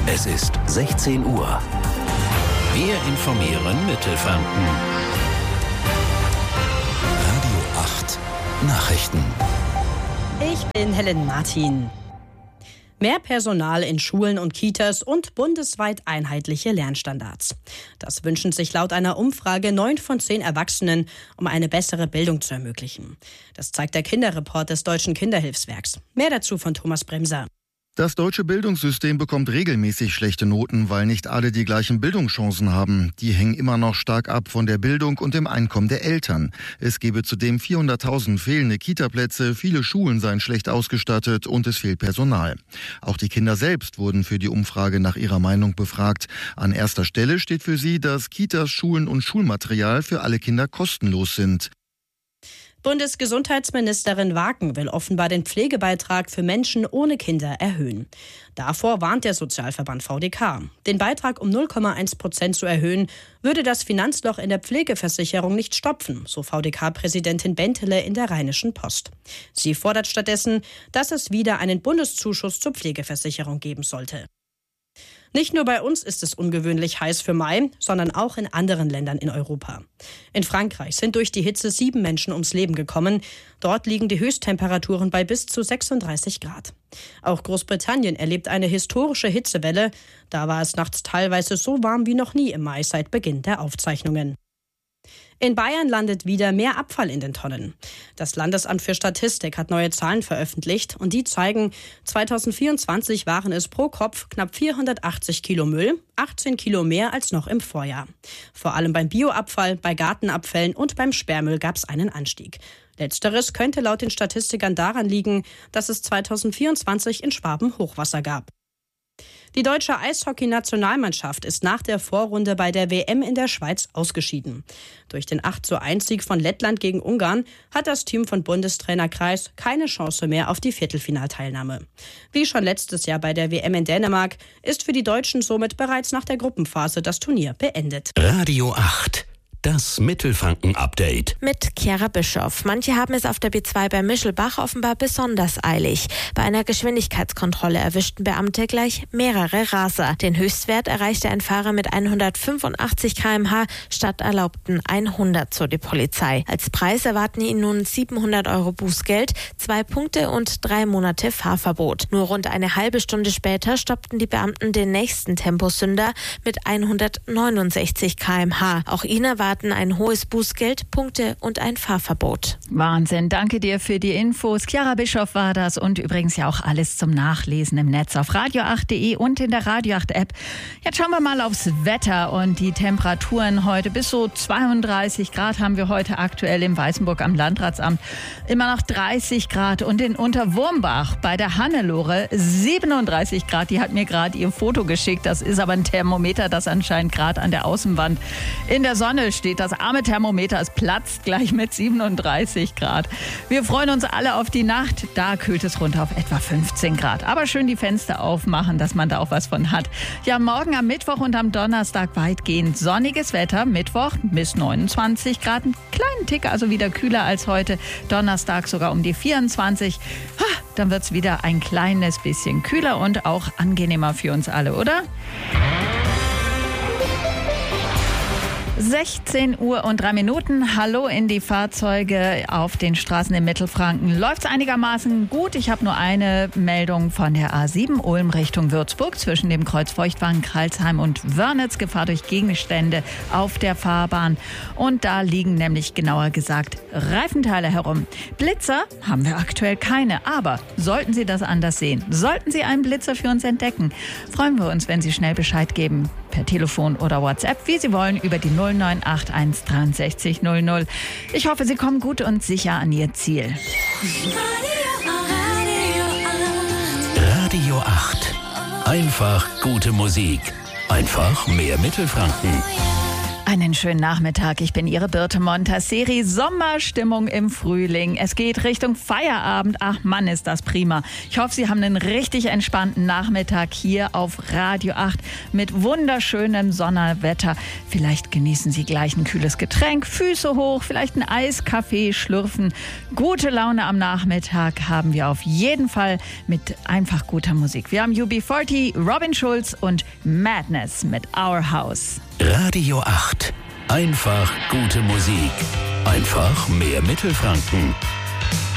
Es ist 16 Uhr. Wir informieren Mittelfranken. Radio 8 Nachrichten. Ich bin Helen Martin. Mehr Personal in Schulen und Kitas und bundesweit einheitliche Lernstandards. Das wünschen sich laut einer Umfrage 9 von 10 Erwachsenen, um eine bessere Bildung zu ermöglichen. Das zeigt der Kinderreport des Deutschen Kinderhilfswerks. Mehr dazu von Thomas Bremser. Das deutsche Bildungssystem bekommt regelmäßig schlechte Noten, weil nicht alle die gleichen Bildungschancen haben. Die hängen immer noch stark ab von der Bildung und dem Einkommen der Eltern. Es gebe zudem 400.000 fehlende Kitaplätze, viele Schulen seien schlecht ausgestattet und es fehlt Personal. Auch die Kinder selbst wurden für die Umfrage nach ihrer Meinung befragt. An erster Stelle steht für sie, dass Kitas, Schulen und Schulmaterial für alle Kinder kostenlos sind. Bundesgesundheitsministerin Waken will offenbar den Pflegebeitrag für Menschen ohne Kinder erhöhen. Davor warnt der Sozialverband VDK. Den Beitrag um 0,1% zu erhöhen, würde das Finanzloch in der Pflegeversicherung nicht stopfen, so VDK-Präsidentin Bentele in der Rheinischen Post. Sie fordert stattdessen, dass es wieder einen Bundeszuschuss zur Pflegeversicherung geben sollte. Nicht nur bei uns ist es ungewöhnlich heiß für Mai, sondern auch in anderen Ländern in Europa. In Frankreich sind durch die Hitze 7 Menschen ums Leben gekommen. Dort liegen die Höchsttemperaturen bei bis zu 36 Grad. Auch Großbritannien erlebt eine historische Hitzewelle. Da war es nachts teilweise so warm wie noch nie im Mai seit Beginn der Aufzeichnungen. In Bayern landet wieder mehr Abfall in den Tonnen. Das Landesamt für Statistik hat neue Zahlen veröffentlicht und die zeigen, 2024 waren es pro Kopf knapp 480 Kilo Müll, 18 Kilo mehr als noch im Vorjahr. Vor allem beim Bioabfall, bei Gartenabfällen und beim Sperrmüll gab es einen Anstieg. Letzteres könnte laut den Statistikern daran liegen, dass es 2024 in Schwaben Hochwasser gab. Die deutsche Eishockey-Nationalmannschaft ist nach der Vorrunde bei der WM in der Schweiz ausgeschieden. Durch den 8:1-Sieg von Lettland gegen Ungarn hat das Team von Bundestrainer Kreis keine Chance mehr auf die Viertelfinalteilnahme. Wie schon letztes Jahr bei der WM in Dänemark ist für die Deutschen somit bereits nach der Gruppenphase das Turnier beendet. Radio 8. Das Mittelfranken-Update. Mit Chiara Bischoff. Manche haben es auf der B2 bei Mischelbach offenbar besonders eilig. Bei einer Geschwindigkeitskontrolle erwischten Beamte gleich mehrere Raser. Den Höchstwert erreichte ein Fahrer mit 185 km/h statt erlaubten 100, so die Polizei. Als Preis erwarten ihn nun 700 € Bußgeld, 2 Punkte und 3 Monate Fahrverbot. Nur rund eine halbe Stunde später stoppten die Beamten den nächsten Temposünder mit 169 km/h. Auch ihn erwarten ein hohes Bußgeld, Punkte und ein Fahrverbot. Wahnsinn, danke dir für die Infos. Chiara Bischoff war das und übrigens ja auch alles zum Nachlesen im Netz auf radio8.de und in der Radio 8 App. Jetzt schauen wir mal aufs Wetter und die Temperaturen heute. Bis so 32 Grad haben wir heute aktuell in Weißenburg am Landratsamt. Immer noch 30 Grad und in Unterwurmbach bei der Hannelore 37 Grad. Die hat mir gerade ihr Foto geschickt. Das ist aber ein Thermometer, das anscheinend gerade an der Außenwand in der Sonne steht. Das arme Thermometer, es platzt gleich mit 37 Grad. Wir freuen uns alle auf die Nacht. Da kühlt es runter auf etwa 15 Grad. Aber schön die Fenster aufmachen, dass man da auch was von hat. Ja, morgen am Mittwoch und am Donnerstag weitgehend sonniges Wetter. Mittwoch bis 29 Grad. Einen kleinen Tick, also wieder kühler als heute. Donnerstag sogar um die 24. Dann wird es wieder ein kleines bisschen kühler und auch angenehmer für uns alle, oder? 16 Uhr und 3 Minuten. Hallo in die Fahrzeuge auf den Straßen in Mittelfranken. Läuft's einigermaßen gut? Ich habe nur eine Meldung von der A7 Ulm Richtung Würzburg zwischen dem Kreuz Feuchtwagen, Kralsheim und Wörnitz. Gefahr durch Gegenstände auf der Fahrbahn. Und da liegen nämlich genauer gesagt Reifenteile herum. Blitzer haben wir aktuell keine. Aber sollten Sie das anders sehen, sollten Sie einen Blitzer für uns entdecken, freuen wir uns, wenn Sie schnell Bescheid geben. Per Telefon oder WhatsApp, wie Sie wollen, über die 0981 63 00. Ich hoffe, Sie kommen gut und sicher an Ihr Ziel. Radio 8. Einfach gute Musik. Einfach mehr Mittelfranken. Einen schönen Nachmittag. Ich bin Ihre Birte Montasseri. Sommerstimmung im Frühling. Es geht Richtung Feierabend. Ach Mann, ist das prima. Ich hoffe, Sie haben einen richtig entspannten Nachmittag hier auf Radio 8 mit wunderschönem Sonnenwetter. Vielleicht genießen Sie gleich ein kühles Getränk, Füße hoch, vielleicht einen Eiskaffee schlürfen. Gute Laune am Nachmittag haben wir auf jeden Fall mit einfach guter Musik. Wir haben UB40, Robin Schulz und Madness mit Our House. Radio 8. Einfach gute Musik. Einfach mehr Mittelfranken.